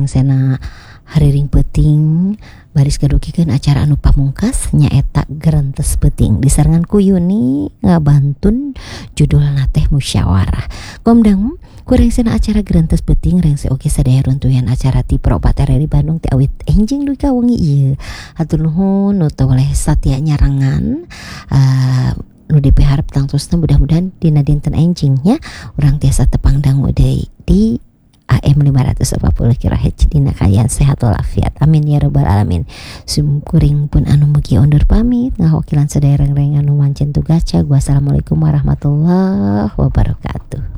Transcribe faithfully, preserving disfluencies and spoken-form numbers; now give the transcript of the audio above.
rengsena hariring peuting baris kadukikeun acara anu pamungkas nyaeta Gerentes Peuting disarengan ku Yuni ngabantun judulna teh musyawarah. Komdang ku rengsena acara Gerentes Peuting rengse oge sadaya runtuyan acara ti Propat R R I Bandung ti awit enjing duka wengi ieu. Hatur nuhun nu teu oleh satya nyarangan uh, nu D P harap tangtosna mudah-mudahan dina dinten enjing nya urang tiasa tepang dangu deui di A M lima ratus empat puluh kilohertz dina kayaan sehat walafiat. Amin ya rabbal alamin. Sumkuring pun anu mugi undur pamit ngahokilan sadaya reng-reng anu mancen tugaca. Wassalamualaikum warahmatullahi wabarakatuh.